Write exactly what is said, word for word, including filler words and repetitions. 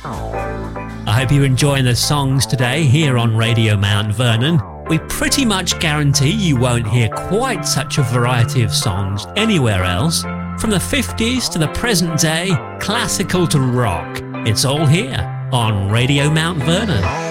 I hope you're enjoying the songs today here on Radio Mount Vernon. We pretty much guarantee you won't hear quite such a variety of songs anywhere else. From the fifties to the present day, classical to rock, it's all here on Radio Mount Vernon.